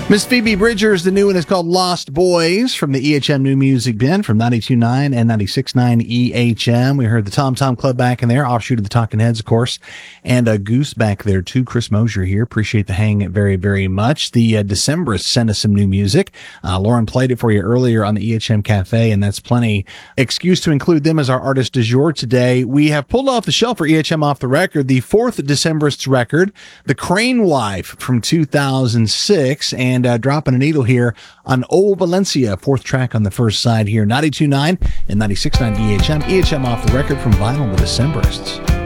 Miss Phoebe Bridgers, the new one is called Lost Boys from the EHM New Music Bin from 92.9 and 96.9 EHM. We heard the Tom Tom Club back in there, offshoot of the Talking Heads, of course, and a Goose back there too. Chris Mosier here. Appreciate the hang very, very much. The Decemberists sent us some new music. Lauren played it for you earlier on the EHM Cafe, and that's plenty excuse to include them as our artist du jour today. We have pulled off the shelf for EHM Off the Record, the fourth Decemberists record, The Crane Wife from 2006, and dropping a needle here on Old Valencia, fourth track on the first side here, 92.9 and 96.9 EHM. EHM Off the Record from Vinyl, the Decemberists.